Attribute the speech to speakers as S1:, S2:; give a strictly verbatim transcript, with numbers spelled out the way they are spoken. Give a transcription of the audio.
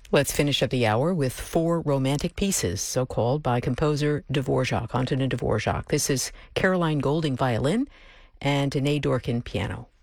S1: Let's finish up the hour with four romantic pieces, so called by composer Dvorak, Antonin Dvorak. This is Caroline Golding violin and Danae Dorkin piano.